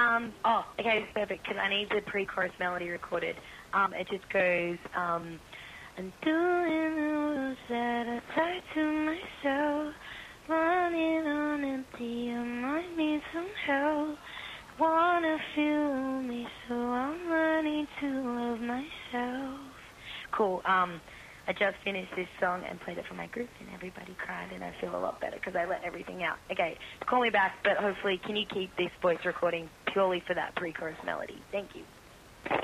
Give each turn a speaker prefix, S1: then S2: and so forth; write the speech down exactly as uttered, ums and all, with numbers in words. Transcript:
S1: Um, oh, okay, it's perfect, because I need the pre-chorus melody recorded. Um, it just goes, um, I'm doing the rules that I tie to myself, running on empty, I might need some help, wanna feel me, so I'm learning to love myself. Cool, um, I just finished this song and played it for my group, and everybody cried, and I feel a lot better because I let everything out. Okay, call me back, but hopefully, can you keep this voice recording purely for that pre-chorus melody? Thank you.